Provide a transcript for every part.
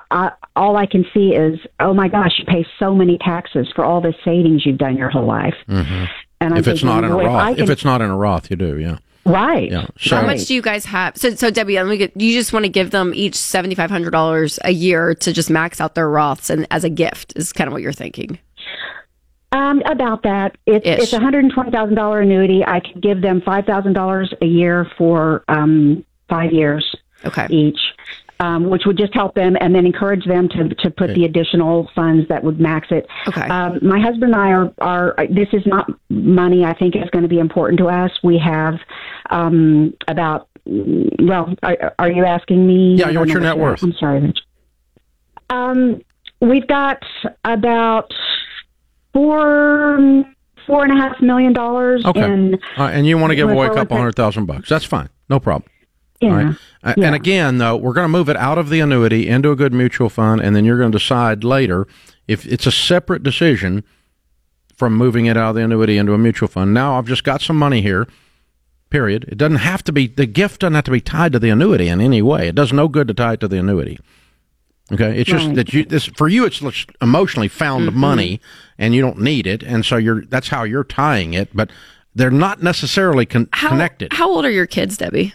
all I can see is, oh my gosh, you pay so many taxes for all the savings you've done your whole life. Mm-hmm. And I'm if it's thinking, not in a well, Roth, if it's not in a Roth, you do, yeah. Right. Yeah. So, how much do you guys have? So Debbie, you just want to give them each $7,500 a year to just max out their Roths and as a gift is kind of what you're thinking. About that. It's a $120,000 annuity. I could give them $5,000 a year for 5 years each, which would just help them and then encourage them to put the additional funds that would max it. Okay. My husband and I are this is not money I think is going to be important to us. We have about, well, are you asking me? Yeah, what's your net worth? I'm sorry, Rich. We've got about $4.5 million. Okay. And you want to give away a couple $100,000. That's fine. No problem. Yeah. All right. And again, though, we're going to move it out of the annuity into a good mutual fund, and then you're going to decide later if it's a separate decision from moving it out of the annuity into a mutual fund. Now I've just got some money here, period. It doesn't have to be, the gift doesn't have to be tied to the annuity in any way. It does no good to tie it to the annuity. Okay, it's just that for you, it's emotionally found money, and you don't need it, and so that's how you're tying it. But they're not necessarily connected. How old are your kids, Debbie?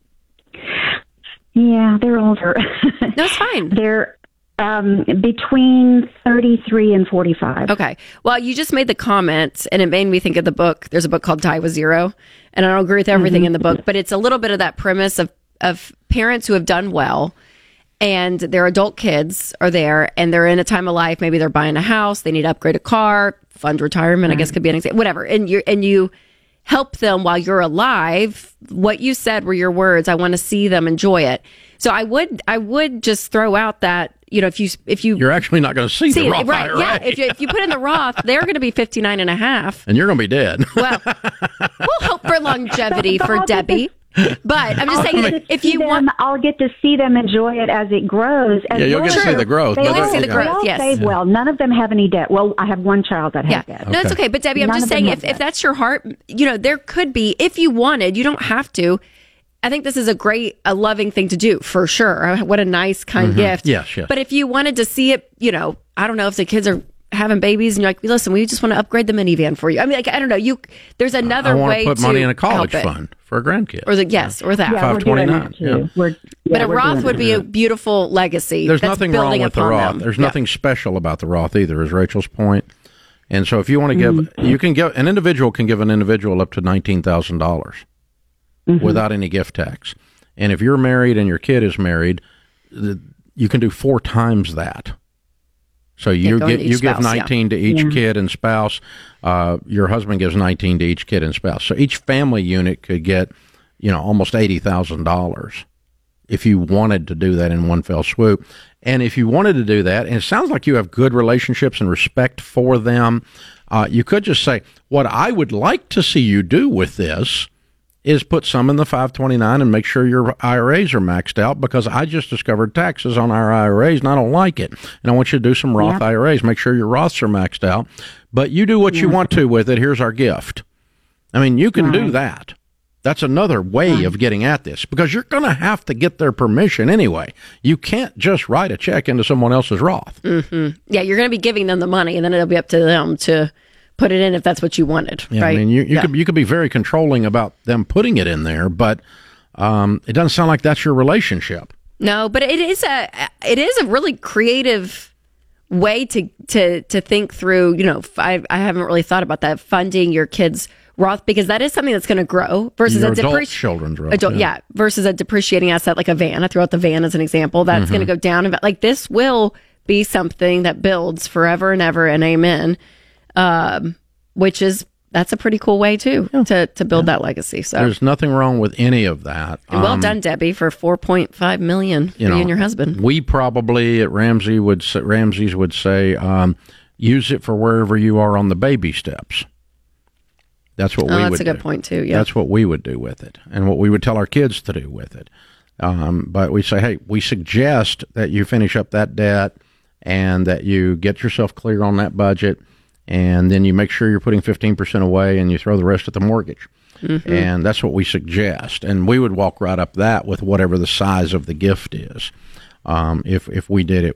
Yeah, they're older. No, it's fine. They're between 33 and 45. Okay. Well, you just made the comment, and it made me think of the book. There's a book called Die with Zero, and I don't agree with everything in the book, but it's a little bit of that premise of parents who have done well. And their adult kids are there, and they're in a time of life. Maybe they're buying a house, they need to upgrade a car, fund retirement. I guess could be an example, whatever. And you help them while you're alive. What you said were your words. I want to see them enjoy it. So I would just throw out that, if you're actually not going to see the Roth right? IRA. Yeah, if you put in the Roth, they're going to be 59 and a half, and you're going to be dead. Well, we'll hope for longevity for Debbie. But I'm just saying, if you want, I'll get to see them enjoy it as it grows. You'll get to see the growth. You'll get to see the growth. Yes. Save well. None of them have any debt. Well, I have one child that has debt. No, it's okay. But Debbie, I'm just saying, if that's your heart, there could be, if you wanted, you don't have to. I think this is a loving thing to do for sure. What a nice, kind gift. Yes. But if you wanted to see it, I don't know if the kids are having babies and you're like, listen, we just want to upgrade the minivan for you. I mean, I don't know. There's another way to put money in a college fund for a grandkid. Or that. Yeah, 529. But a Roth would be a beautiful legacy. There's nothing wrong with the Roth. Them. There's nothing special about the Roth either, is Rachel's point. And so if you want to give, you can give, an individual can give an individual up to $19,000 without any gift tax. And if you're married and your kid is married, you can do 4 times that. So you give 19 to each kid and spouse. Your husband gives 19 to each kid and spouse. So each family unit could get, almost $80,000 if you wanted to do that in one fell swoop. And if you wanted to do that, and it sounds like you have good relationships and respect for them, you could just say, what I would like to see you do with this is put some in the 529 and make sure your IRAs are maxed out, because I just discovered taxes on our IRAs and I don't like it. And I want you to do some Roth IRAs. Make sure your Roths are maxed out. But you do what you want to with it. Here's our gift. I mean, you can do that. That's another way of getting at this, because you're going to have to get their permission anyway. You can't just write a check into someone else's Roth. Mm-hmm. Yeah, you're going to be giving them the money, and then it'll be up to them to put it in if that's what you wanted, right? I mean, you could be very controlling about them putting it in there, but it doesn't sound like that's your relationship. No, but it is a really creative way to think through. I haven't really thought about that, funding your kids' Roth, because that is something that's going to grow versus your children's Roth. Versus a depreciating asset like a van. I threw out the van as an example. That's going to go down, and like this will be something that builds forever and ever, and amen. That's a pretty cool way too to build that legacy. So there's nothing wrong with any of that. Well done, Debbie, for $4.5 million for you and your husband. We probably at Ramsey's would say, use it for wherever you are on the baby steps. That's what we would do. That's a good point too. Yeah, that's what we would do with it, and what we would tell our kids to do with it. But we say, hey, we suggest that you finish up that debt and that you get yourself clear on that budget. And then you make sure you're putting 15% away, and you throw the rest at the mortgage. And that's what we suggest. And we would walk right up that with whatever the size of the gift is, if we did it